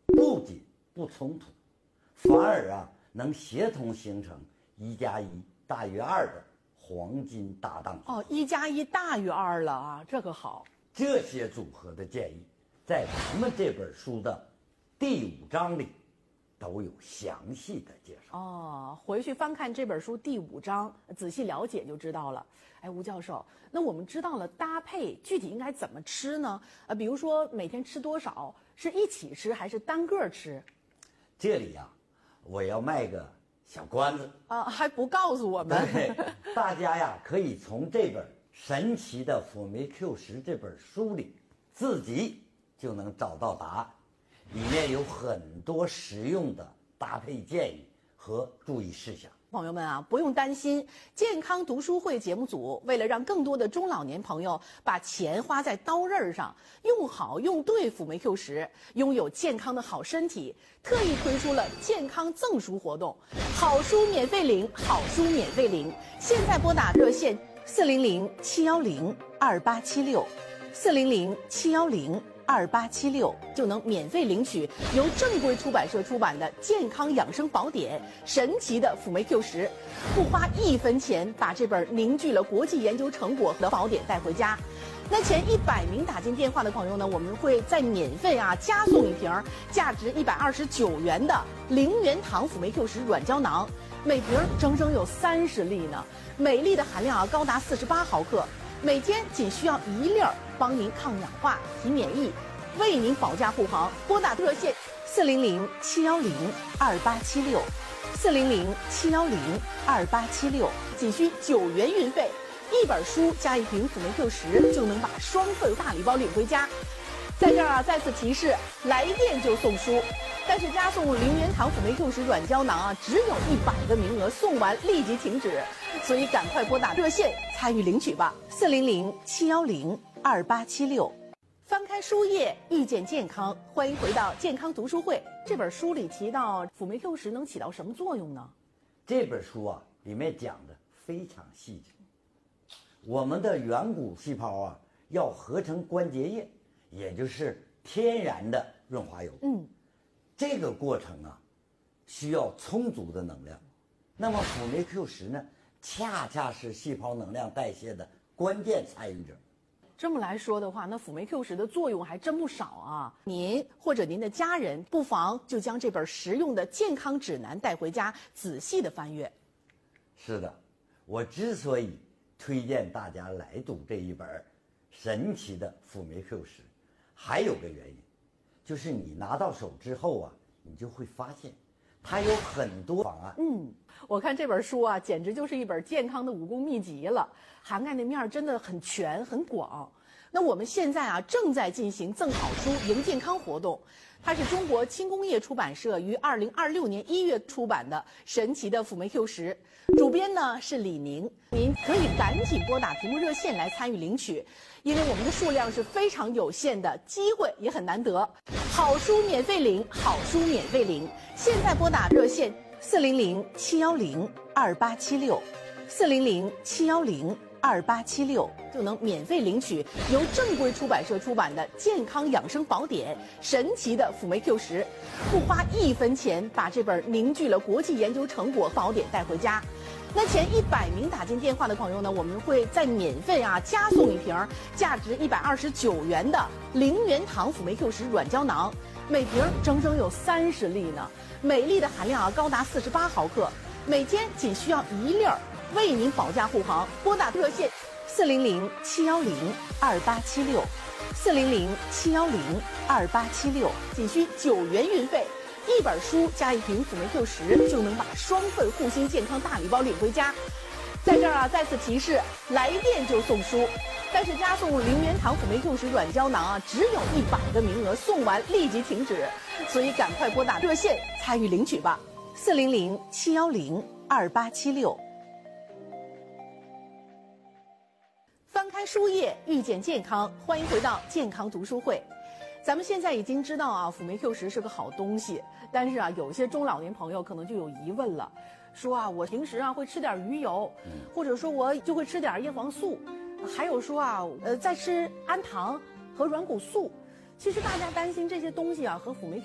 不仅不冲突，反而能协同形成1+1大于2的黄金搭档组合。 1+1大于2了啊，这个好。 这些组合的建议，在咱们这本书的第5章里都有详细的介绍。 回去翻看这本书第5章，仔细了解就知道了。哎，吴教授，那我们知道了搭配具体应该怎么吃呢？比如说每天吃多少，是一起吃还是单个吃？ 这里我要卖个小关子还不告诉我们？ 对，大家可以从这本神奇的辅酶 Q10这本书里自己就能找到答案，里面有很多实用的搭配建议和注意事项。 朋友们不用担心，健康读书会节目组为了让更多的中老年朋友把钱花在刀刃上，用好用对辅酶 Q10，拥有健康的好身体，特意推出了健康赠书活动，好书免费领，好书免费领。现在拨打热线400-710-2876，400-710-2876就能免费领取由正规出版社出版的健康养生宝典《神奇的辅酶 Q10》，不花1分钱把这本凝聚了国际研究成果的宝典带回家。那前100名打进电话的朋友呢，我们会再免费加送一瓶价值129元的0元糖辅酶 Q10 软胶囊，每瓶整整有30粒呢，每粒的含量高达48毫克，每天仅需要1粒，帮您抗氧化、提免疫，为您保驾护航。拨打热线400-710-2876，400-710-2876，仅需9元运费，1本书加1瓶辅酶 Q10就能把双份大礼包领回家。在这儿再次提示，来电就送书，但是加送0元糖辅酶 Q10软胶囊只有100个名额，送完立即停止，所以赶快拨打热线参与领取吧。400-710-2876。翻开书页，遇见健康，欢迎回到健康读书会。这本书里提到辅酶 Q10能起到什么作用呢？ 这本书里面讲的非常细致。我们的远古细胞要合成关节液，也就是天然的润滑油。这个过程需要充足的能量。那么辅酶 Q10呢，恰恰是细胞能量代谢的关键参与者。 这么来说的话，那辅酶 Q10的作用还真不少啊！您或者您的家人不妨就将这本实用的健康指南带回家，仔细的翻阅。 是的，我之所以推荐大家来读这一本神奇的辅酶 Q10，还有个原因，就是你拿到手之后你就会发现它有很多方案。 我看这本书简直就是一本健康的武功秘籍了，涵盖的面真的很全很广。那我们现在正在进行赠好书赢健康活动，它是中国轻工业出版社于2026年1月出版的《神奇的辅酶 Q10》，主编呢是李宁。您可以赶紧拨打屏幕热线来参与领取，因为我们的数量是非常有限的，机会也很难得。好书免费领，好书免费领。现在拨打热线400-710-2876，400-710-2876就能免费领取由正规出版社出版的健康养生宝典《神奇的辅酶 Q10》，不花1分钱把这本凝聚了国际研究成果宝典带回家。那前100名打进电话的朋友呢，我们会再免费加送一瓶价值129元的0元糖辅酶 Q10 软胶囊，每瓶整整有30粒呢，每粒的含量高达48毫克，每天仅需要1粒，为您保驾护航。拨打热线400-710-2876，400-710-2876，仅需9元运费，1本书加1瓶辅酶 Q10就能把双份护心健康大礼包领回家。在这儿再次提示，来电就送书，但是加送0元糖辅酶 Q10软胶囊只有100个名额，送完立即停止，所以赶快拨打热线参与领取吧。400-710-2876。翻开书页，遇见健康，欢迎回到健康读书会。咱们现在已经知道辅酶 Q10是个好东西，但是有些中老年朋友可能就有疑问了，说我平时会吃点鱼油，或者说我就会吃点叶黄素，还有说再吃氨糖和软骨素。其实大家担心这些东西和辅酶